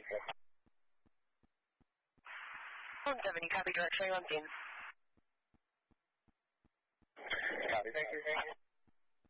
170, copy, direct showing on scene. Copy, thank you.